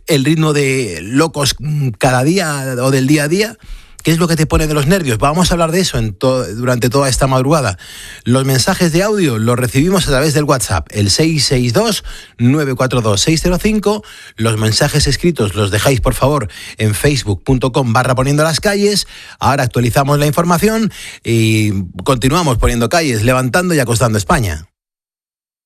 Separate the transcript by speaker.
Speaker 1: el ritmo de locos cada día o del día a día. ¿Qué es lo que te pone de los nervios? Vamos a hablar de eso durante toda esta madrugada. Los mensajes de audio los recibimos a través del WhatsApp, el 662-942-605. Los mensajes escritos los dejáis, por favor, en facebook.com/poniendo las calles. Ahora actualizamos la información y continuamos poniendo calles, levantando y acostando España.